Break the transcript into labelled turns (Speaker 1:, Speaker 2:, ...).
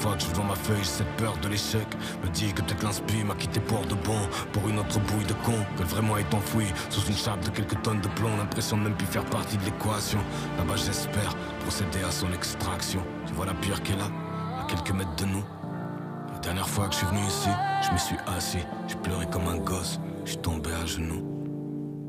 Speaker 1: fois que je vois ma feuille, cette peur de l'échec me dit que peut-être l'inspi m'a quitté pour de bon, pour une autre bouille de con, que vraiment est enfoui sous une chape de quelques tonnes de plomb. L'impression de même plus faire partie de l'équation. Là-bas j'espère procéder à son extraction. Tu vois la pierre qu'elle a, à quelques mètres de nous. La dernière fois que je suis venu ici, je me suis assis, j'ai pleuré comme un gosse, je suis tombé à genoux.